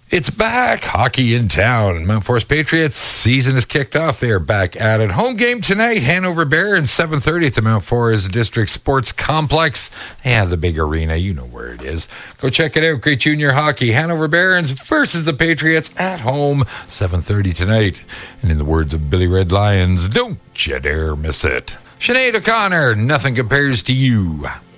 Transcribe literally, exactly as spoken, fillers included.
It's back. Hockey in town. Mount Forest Patriots season is kicked off. They are back at it. Home game tonight. Hanover Barons, seven thirty at the Mount Forest District Sports Complex. They have the big arena. You know where it is. Go check it out. Great junior hockey. Hanover Barons versus the Patriots at home, seven thirty tonight. And in the words of Billy Red Lions, don't you dare miss it. Sinead O'Connor, nothing compares to you.